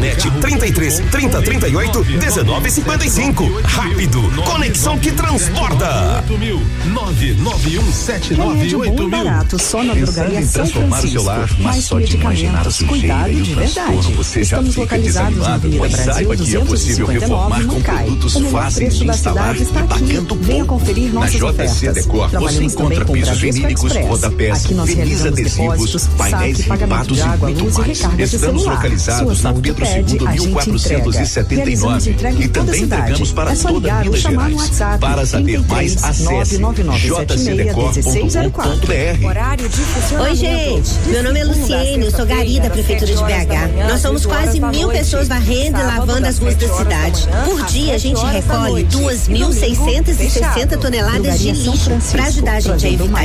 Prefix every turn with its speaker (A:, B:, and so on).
A: Internet 33 30 38 19 55. Rápido, conexão que transborda.
B: 991798000.
C: Barato, só na drogaria São Francisco. Mais medicamentos, cuidado de verdade. Estamos localizados na Avenida Brasil 259, Mancai. O melhor preço da cidade está aqui. Venha conferir nossas ofertas. Trabalhamos também com Bradesco Express. Aqui nós realizamos depósitos, saque, pagamento de água, luz e recarga de celular. Sua saúde pede, a gente entrega. Realizamos entrega em toda a cidade. É só ligar ou chamar no WhatsApp.
A: Para saber mais, acesse
C: jcdecor.com.br.
D: Horário de funcionamento. Oi, gente. Meu nome é Luciene, eu sou gari da Prefeitura de BH. Nós somos quase 1.000 pessoas varrendo e lavando as ruas da cidade. Por dia, a gente recolhe 2.660 toneladas de lixo para ajudar a gente a evitar